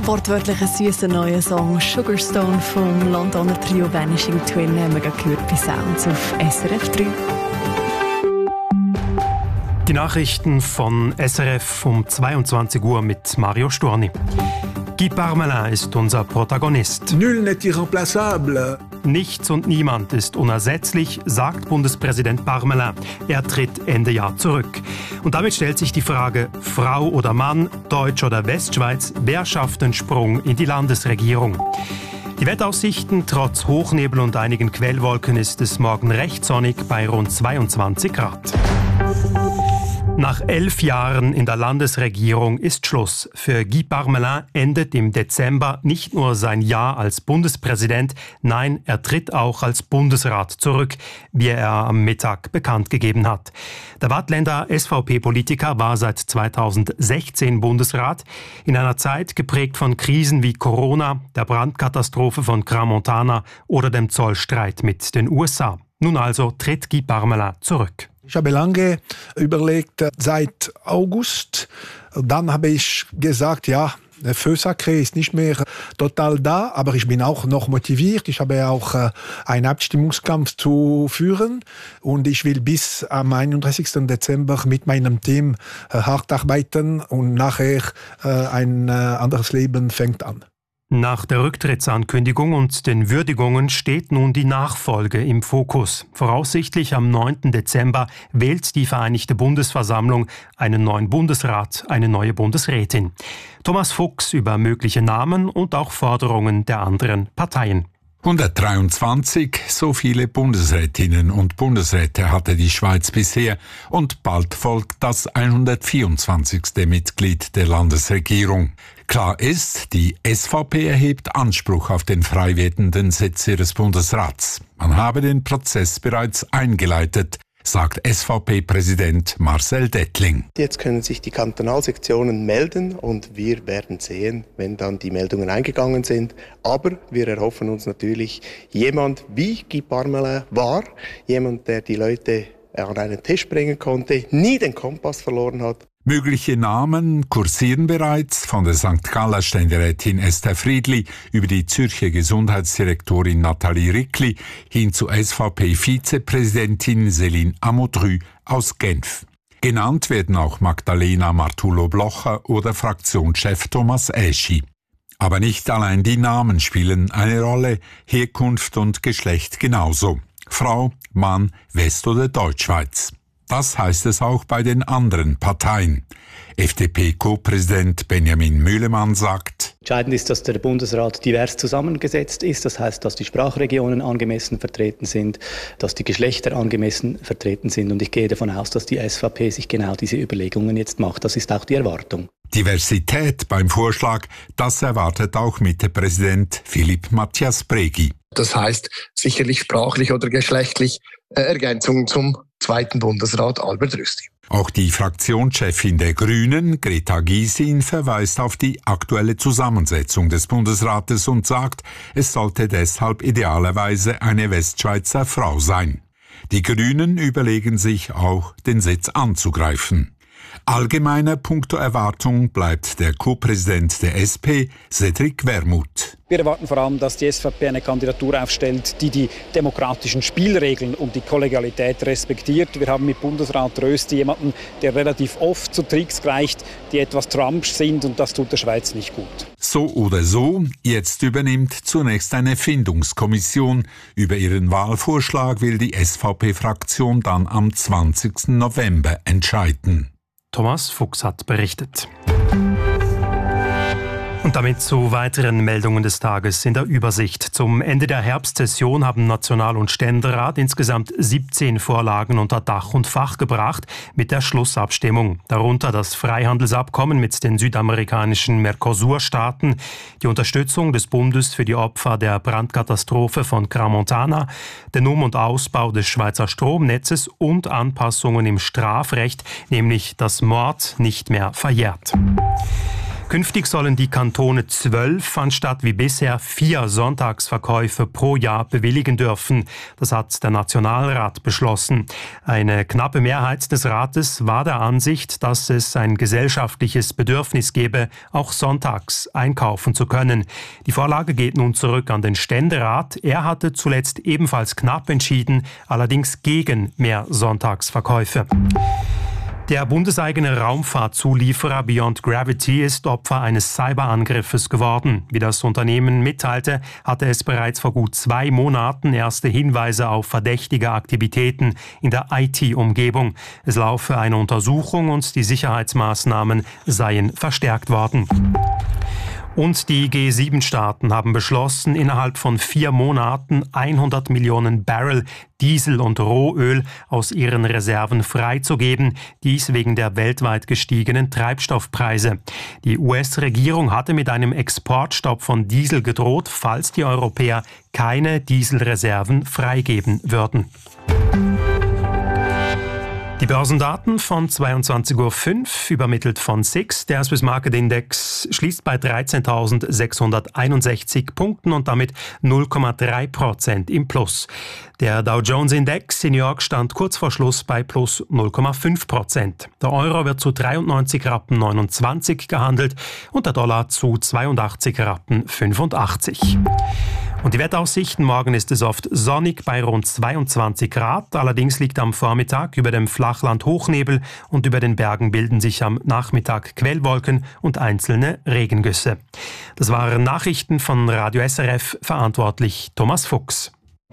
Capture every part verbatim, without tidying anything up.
Wortwörtlich ein süßer neuer Song «Sugarstone» vom Londoner Trio Vanishing Twin haben wir gerade gehört bei Sounds auf S R F drei. Die Nachrichten von S R F um zweiundzwanzig Uhr mit Mario Storni. Guy Parmelin ist unser Protagonist. Nul n'est irremplaçable. Nichts und niemand ist unersetzlich, sagt Bundespräsident Parmelin. Er tritt Ende Jahr zurück. Und damit stellt sich die Frage, Frau oder Mann, Deutsch oder Westschweiz, wer schafft den Sprung in die Landesregierung? Die Wetteraussichten, trotz Hochnebel und einigen Quellwolken ist es morgen recht sonnig bei rund zweiundzwanzig Grad. Nach elf Jahren in der Landesregierung ist Schluss. Für Guy Parmelin endet im Dezember nicht nur sein Jahr als Bundespräsident, nein, er tritt auch als Bundesrat zurück, wie er am Mittag bekannt gegeben hat. Der Waadtländer S V P-Politiker war seit zweitausendsechzehn Bundesrat, in einer Zeit geprägt von Krisen wie Corona, der Brandkatastrophe von Crans-Montana oder dem Zollstreit mit den U S A. Nun also tritt Guy Parmelin zurück. Ich habe lange überlegt, seit August. Dann habe ich gesagt, ja, der Feu Sacré ist nicht mehr total da, aber ich bin auch noch motiviert. Ich habe auch äh, einen Abstimmungskampf zu führen und ich will bis am einunddreißigsten Dezember mit meinem Team äh, hart arbeiten und nachher äh, ein äh, anderes Leben fängt an. Nach der Rücktrittsankündigung und den Würdigungen steht nun die Nachfolge im Fokus. Voraussichtlich am neunten Dezember wählt die Vereinigte Bundesversammlung einen neuen Bundesrat, eine neue Bundesrätin. Thomas Fuchs über mögliche Namen und auch Forderungen der anderen Parteien. hundertdreiundzwanzig, so viele Bundesrätinnen und Bundesräte hatte die Schweiz bisher und bald folgt das hundertvierundzwanzigste Mitglied der Landesregierung. Klar ist, die S V P erhebt Anspruch auf den frei werdenden Sitz ihres Bundesrats. Man habe den Prozess bereits eingeleitet, sagt S V P-Präsident Marcel Dettling. Jetzt können sich die Kantonalsektionen melden und wir werden sehen, wenn dann die Meldungen eingegangen sind. Aber wir erhoffen uns natürlich jemand wie Guy Parmelin war, jemand, der die Leute an einen Tisch bringen konnte, nie den Kompass verloren hat. Mögliche Namen kursieren bereits, von der Sankt Galler Ständerätin Esther Friedli über die Zürcher Gesundheitsdirektorin Nathalie Rickli hin zu S V P-Vizepräsidentin Céline Amodru aus Genf. Genannt werden auch Magdalena Martullo-Blocher oder Fraktionschef Thomas Eschi. Aber nicht allein die Namen spielen eine Rolle, Herkunft und Geschlecht genauso. Frau, Mann, West- oder Deutschschweiz. Das heißt es auch bei den anderen Parteien. F D P-Co-Präsident Benjamin Mühlemann sagt: Entscheidend ist, dass der Bundesrat divers zusammengesetzt ist. Das heißt, dass die Sprachregionen angemessen vertreten sind, dass die Geschlechter angemessen vertreten sind. Und ich gehe davon aus, dass die S V P sich genau diese Überlegungen jetzt macht. Das ist auch die Erwartung. Diversität beim Vorschlag, das erwartet auch Mitte-Präsident Philipp Matthias Bregi. Das heißt sicherlich sprachlich oder geschlechtlich äh, Ergänzungen zum zweiten Bundesrat Albert Rüsti. Auch die Fraktionschefin der Grünen, Greta Gysin, verweist auf die aktuelle Zusammensetzung des Bundesrates und sagt, es sollte deshalb idealerweise eine Westschweizer Frau sein. Die Grünen überlegen sich auch, den Sitz anzugreifen. Allgemeiner puncto Erwartung bleibt der Co-Präsident der S P, Cedric Wermuth. Wir erwarten vor allem, dass die S V P eine Kandidatur aufstellt, die die demokratischen Spielregeln und die Kollegialität respektiert. Wir haben mit Bundesrat Rösti jemanden, der relativ oft zu Tricks greift, die etwas trumpsch sind, und das tut der Schweiz nicht gut. So oder so, jetzt übernimmt zunächst eine Findungskommission. Über ihren Wahlvorschlag will die S V P-Fraktion dann am zwanzigsten November entscheiden. Thomas Fuchs hat berichtet. Und damit zu weiteren Meldungen des Tages in der Übersicht. Zum Ende der Herbstsession haben National- und Ständerat insgesamt siebzehn Vorlagen unter Dach und Fach gebracht mit der Schlussabstimmung. Darunter das Freihandelsabkommen mit den südamerikanischen Mercosur-Staaten, die Unterstützung des Bundes für die Opfer der Brandkatastrophe von Crans-Montana, den Um- und Ausbau des Schweizer Stromnetzes und Anpassungen im Strafrecht, nämlich dass Mord nicht mehr verjährt. Künftig sollen die Kantone zwölf anstatt wie bisher vier Sonntagsverkäufe pro Jahr bewilligen dürfen. Das hat der Nationalrat beschlossen. Eine knappe Mehrheit des Rates war der Ansicht, dass es ein gesellschaftliches Bedürfnis gebe, auch sonntags einkaufen zu können. Die Vorlage geht nun zurück an den Ständerat. Er hatte zuletzt ebenfalls knapp entschieden, allerdings gegen mehr Sonntagsverkäufe. Der bundeseigene Raumfahrtzulieferer Beyond Gravity ist Opfer eines Cyberangriffes geworden. Wie das Unternehmen mitteilte, hatte es bereits vor gut zwei Monaten erste Hinweise auf verdächtige Aktivitäten in der I T-Umgebung. Es laufe eine Untersuchung und die Sicherheitsmaßnahmen seien verstärkt worden. Und die G sieben Staaten haben beschlossen, innerhalb von vier Monaten hundert Millionen Barrel Diesel und Rohöl aus ihren Reserven freizugeben. Dies wegen der weltweit gestiegenen Treibstoffpreise. Die U S-Regierung hatte mit einem Exportstopp von Diesel gedroht, falls die Europäer keine Dieselreserven freigeben würden. Die Börsendaten von zweiundzwanzig Uhr fünf, übermittelt von S I X. Der Swiss Market Index schließt bei dreizehntausendsechshunderteinundsechzig Punkten und damit null Komma drei Prozent im Plus. Der Dow Jones Index in New York stand kurz vor Schluss bei plus null Komma fünf Prozent. Der Euro wird zu dreiundneunzig Rappen neunundzwanzig gehandelt und der Dollar zu zweiundachtzig Rappen fünfundachtzig. Und die Wetteraussichten: Morgen ist es oft sonnig bei rund zweiundzwanzig Grad. Allerdings liegt am Vormittag über dem Flachland Hochnebel und über den Bergen bilden sich am Nachmittag Quellwolken und einzelne Regengüsse. Das waren Nachrichten von Radio S R F, verantwortlich Thomas Fuchs.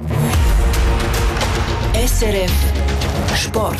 S R F Sport.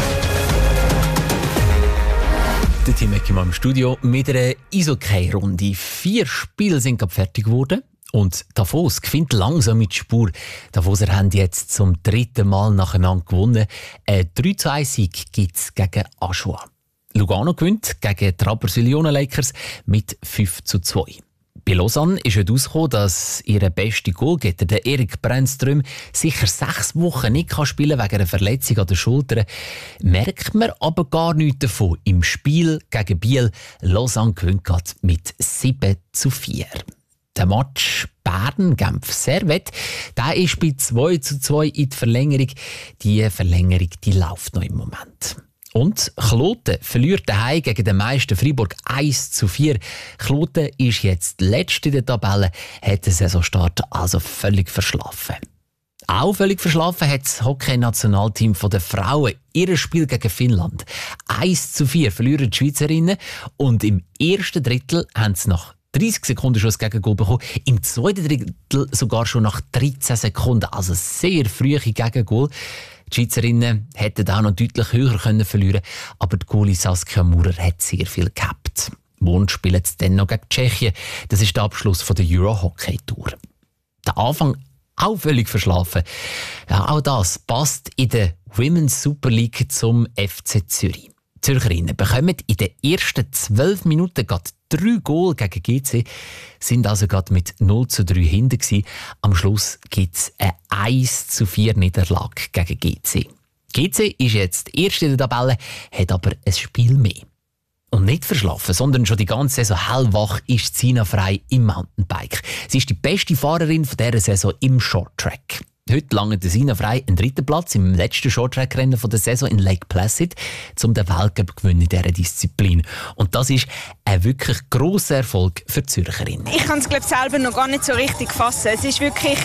Der Team Eckimann im Studio mit einer Eishockey-Runde. Vier Spiele sind gerade fertig geworden. Und Davos gewinnt langsam mit Spur. Davoser haben jetzt zum dritten Mal nacheinander gewonnen. Ein drei zu eins Sieg gibt es gegen Aschua. Lugano gewinnt gegen die Rapperswil-Jona Lakers mit fünf zu zwei. Bei Lausanne ist heute herausgekommen, dass ihr bester Goalgetter, der Erik Brennström, sicher sechs Wochen nicht kann spielen wegen einer Verletzung an der Schulter. Merkt man aber gar nichts davon. Im Spiel gegen Biel Lausanne gewinnt mit sieben zu vier. Der Match Bern-Genf-Servette, der ist bei zwei zu zwei in die Verlängerung. Die Verlängerung die läuft noch im Moment. Und Kloten verliert daheim gegen den Meister Freiburg eins zu vier. Kloten ist jetzt letzte in der Tabelle, hat den Saisonstart also völlig verschlafen. Auch völlig verschlafen hat das Hockey-Nationalteam der Frauen ihr Spiel gegen Finnland. eins zu vier verlieren die Schweizerinnen und im ersten Drittel haben sie nach dreißig Sekunden schon das Gegengol bekommen. Im zweiten Drittel sogar schon nach dreizehn Sekunden. Also sehr frühe Gegengol. Die Schweizerinnen hätten auch noch deutlich höher können verlieren, aber die Goalie Saskia Maurer hat sehr viel gehabt. Morgen spielen sie dann noch gegen Tschechien. Das ist der Abschluss von der Euro-Hockey-Tour. Der Anfang auch völlig verschlafen. Ja, auch das passt in der Women's Super League zum F C Zürich. Die Zürcherinnen bekommen in den ersten zwölf Minuten gerade drei Goal gegen G C, sind also gerade mit null zu drei hinten gewesen. Am Schluss gibt es eine eins zu vier Niederlage gegen G C. G C ist jetzt erst in der Tabelle, hat aber ein Spiel mehr. Und nicht verschlafen, sondern schon die ganze Saison hellwach ist Sina Frey im Mountainbike. Sie ist die beste Fahrerin von dieser Saison im Shorttrack. Heute lange der Sina Frey einen dritten Platz im letzten Shorttrack-Rennen der Saison in Lake Placid, um den Weltcup zu gewinnen in dieser Disziplin. Und das ist ein wirklich grosser Erfolg für die Zürcherinnen. Ich kann es glaube selber noch gar nicht so richtig fassen. Es ist wirklich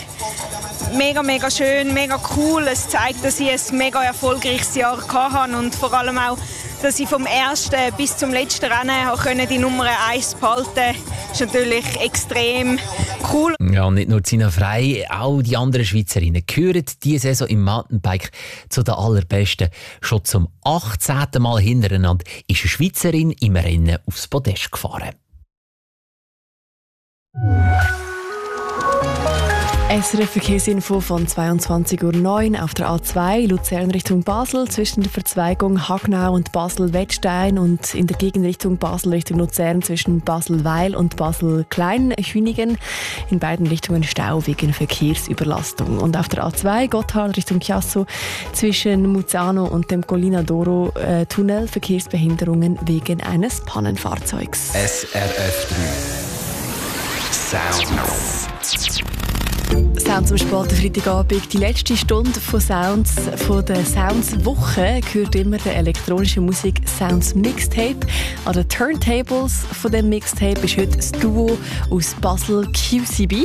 mega, mega schön, mega cool. Es zeigt, dass ich ein mega erfolgreiches Jahr hatte und vor allem auch, dass ich vom ersten bis zum letzten Rennen die Nummer eins behalten konnte. Das ist natürlich extrem cool. Ja, und nicht nur Sina Frey, auch die anderen Schweizerinnen gehören diese Saison im Mountainbike zu den allerbesten. Schon zum achtzehnten Mal hintereinander ist eine Schweizerin im Rennen aufs Podest gefahren. S R F-Verkehrsinfo von zweiundzwanzig Uhr neun auf der A zwei Luzern Richtung Basel zwischen der Verzweigung Hagnau und Basel-Wettstein und in der Gegenrichtung Basel Richtung Luzern zwischen Basel-Weil und Basel-Kleinhünigen. In beiden Richtungen Stau wegen Verkehrsüberlastung. Und auf der A zwei Gotthard Richtung Chiasso zwischen Muzzano und dem Collina d'Oro äh, Tunnel Verkehrsbehinderungen wegen eines Pannenfahrzeugs. S R F drei Sounds. Sounds am späten Freitagabend. Die letzte Stunde von Sounds von der Sounds-Woche gehört immer der elektronischen Musik Sounds Mixtape. An den Turntables von dem Mixtape ist heute das Duo aus Basel Q C B.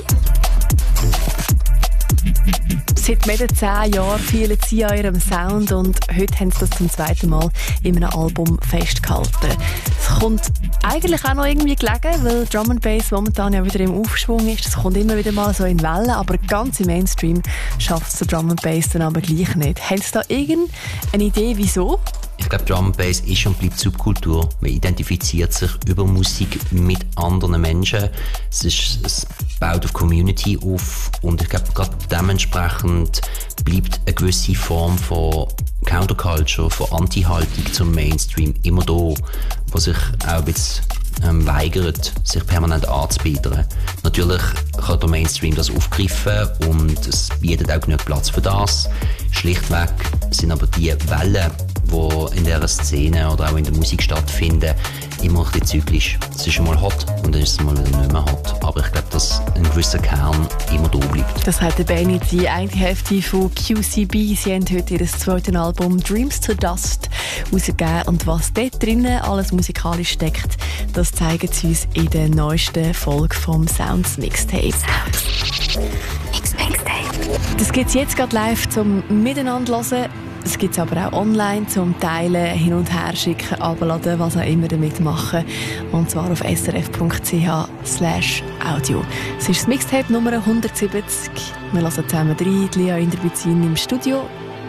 Seit mehr als zehn Jahren feilen sie an ihrem Sound und heute haben sie das zum zweiten Mal in einem Album festgehalten. Es kommt eigentlich auch noch irgendwie gelegen, weil Drum and Bass momentan ja wieder im Aufschwung ist. Es kommt immer wieder mal so in Wellen, aber ganz im Mainstream schafft es der Drum and Bass dann aber gleich nicht. Haben Sie da irgendeine Idee, wieso? Ich glaube, Drum and Bass ist und bleibt Subkultur. Man identifiziert sich über Musik mit anderen Menschen. Es, ist, es baut auf Community auf und ich glaube, gerade dementsprechend bleibt eine gewisse Form von Counterculture, von Anti-Haltung zum Mainstream immer da, wo sich auch ein bisschen ähm, weigert, sich permanent anzubiedern. Natürlich kann der Mainstream das aufgreifen und es bietet auch genug Platz für das. Schlichtweg sind aber die Wellen, die in dieser Szene oder auch in der Musik stattfinden, immer ein bisschen zyklisch. Es ist einmal hot und dann ist es mal wieder nicht mehr hot. Aber ich glaube, dass ein gewisser Kern immer da bleibt. Das hat der Benny, die eine Hälfte von Q C B. Sie haben heute ihr zweites Album «Dreams to Dust» rausgegeben. Und was dort drinnen alles musikalisch steckt, das zeigen sie uns in der neuesten Folge vom Sounds Mixtape. Sounds Mixtape. Das gibt es jetzt gerade live zum Miteinander hören. Es gibt es aber auch online zum Teilen, hin und her schicken, abladen, was auch immer damit machen. Und zwar auf srf.ch slash audio. Es ist das Mixtape Nummer hundertsiebzig. Wir hören zusammen rein, Lia Inderbizin im Studio.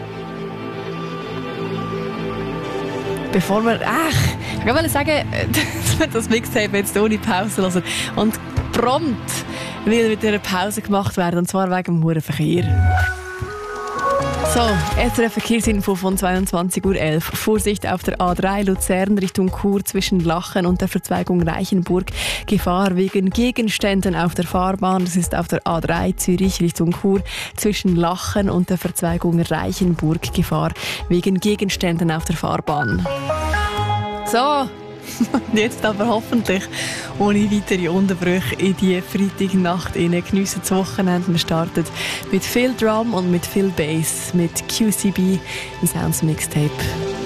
Bevor wir, ach, ich wollte sagen, dass wir das Mixtape jetzt ohne Pause hören. Und prompt will wieder eine Pause gemacht werden, und zwar wegen dem hohen Verkehr. So, S R F Verkehrsinfo von zweiundzwanzig Uhr elf. Vorsicht auf der A drei Luzern Richtung Chur zwischen Lachen und der Verzweigung Reichenburg. Gefahr wegen Gegenständen auf der Fahrbahn. Das ist auf der A drei Zürich Richtung Chur zwischen Lachen und der Verzweigung Reichenburg. Gefahr wegen Gegenständen auf der Fahrbahn. So. Jetzt aber hoffentlich ohne weitere Unterbrüche in die Freitagnacht rein. Geniessen das Wochenende. Wir starten mit viel Drum und mit viel Bass mit Q C B im Sounds Mixtape.